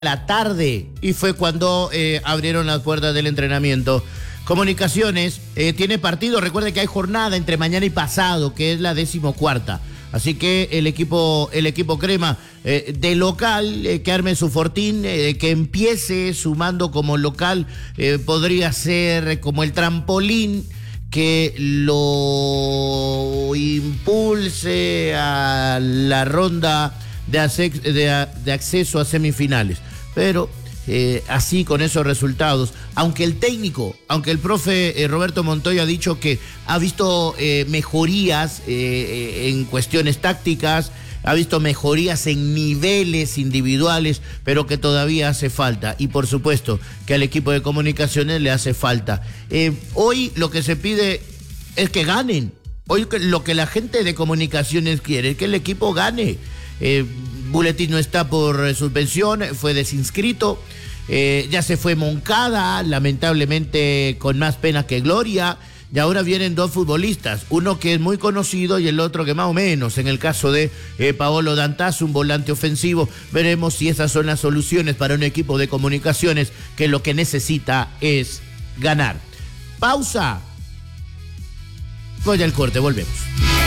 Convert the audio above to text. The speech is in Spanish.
la tarde y fue cuando abrieron las puertas del entrenamiento. Comunicaciones tiene partido, recuerde que hay jornada entre mañana y pasado, que es la 14ª. Así que el equipo crema de local, que arme su fortín, que empiece sumando como local, podría ser como el trampolín que lo impulse a la ronda de acceso a semifinales. Pero así con esos resultados, aunque el profe Roberto Montoya ha dicho que ha visto mejorías en cuestiones tácticas, ha visto mejorías en niveles individuales, pero que todavía hace falta. Y por supuesto que al equipo de comunicaciones le hace falta. Hoy lo que se pide es que ganen. Hoy lo que la gente de comunicaciones quiere es que el equipo gane. Buletín no está por suspensión, fue desinscrito. Ya se fue Moncada, lamentablemente con más pena que gloria. Y ahora vienen dos futbolistas, uno que es muy conocido y el otro que más o menos. En el caso de Paolo Dantas, un volante ofensivo. Veremos si esas son las soluciones para un equipo de comunicaciones que lo que necesita es ganar. Pausa. Voy al corte, volvemos.